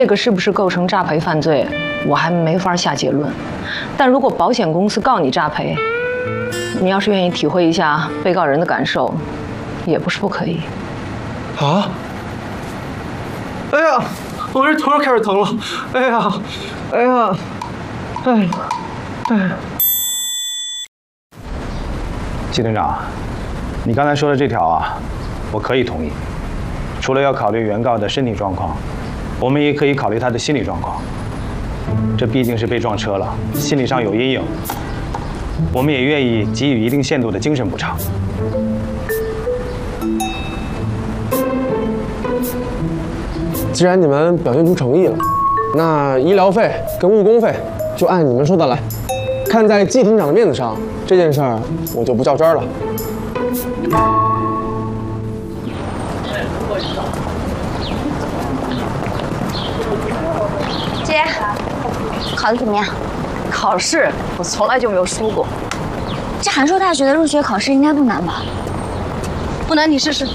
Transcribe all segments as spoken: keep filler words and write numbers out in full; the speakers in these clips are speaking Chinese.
这个是不是构成诈赔犯罪，我还没法下结论。但如果保险公司告你诈赔，你要是愿意体会一下被告人的感受，也不是不可以。 啊！哎呀，我这头开始疼了。哎呀，哎呀，哎，哎。 季队长，你刚才说的这条啊，我可以同意。除了要考虑原告的身体状况，我们也可以考虑他的心理状况。这毕竟是被撞车了，心理上有阴影，我们也愿意给予一定限度的精神补偿。 既然你们表现出诚意了，那医疗费跟误工费就按你们说的来。看在季厅长的面子上，这件事儿我就不较真儿了。 姐，考得怎么样？ 考试我从来就没有输过。 这函授大学的入学考试应该不难吧？ 不难，你试试。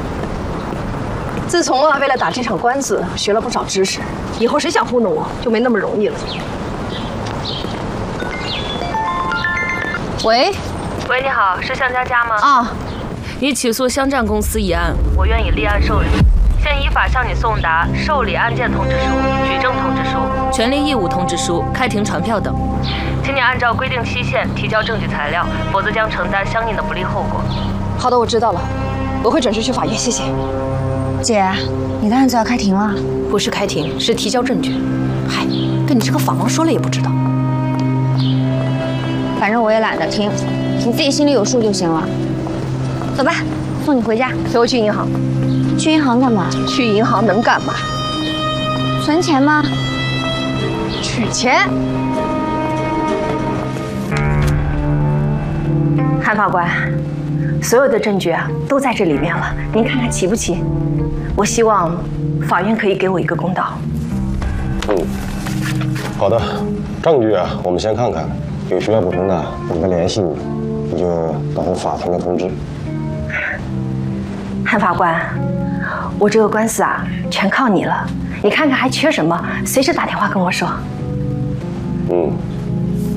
自从啊，为了打这场官司，学了不少知识，以后谁想糊弄我，就没那么容易了。 喂， 喂，你好，是向佳佳吗？ 啊， 你起诉湘湛公司一案，我愿以立案受理。现依法向你送达受理案件通知书、举证通知书、权利义务通知书、开庭传票等，请你按照规定期限提交证据材料，否则将承担相应的不利后果。 好的，我知道了，我会准时去法院，谢谢。 姐，你的案子要开庭了？ 不是开庭，是提交证据。嗨，跟你这个法盲说了也不知道。 反正我也懒得听，你自己心里有数就行了。走吧，送你回家。 陪我去银行。 去银行干嘛？ 去银行能干嘛？ 存钱吗？ 取钱。韩法官，所有的证据啊都在这里面了，您看看齐不齐？我希望法院可以给我一个公道。 嗯，好的，证据啊，我们先看看，有需要补充的，我们联系你，你就等候法庭的通知。 韩法官，我这个官司啊，全靠你了，你看看还缺什么，随时打电话跟我说。 嗯，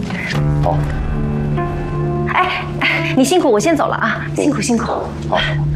好。 哎，你辛苦，我先走了啊，辛苦辛苦。 好。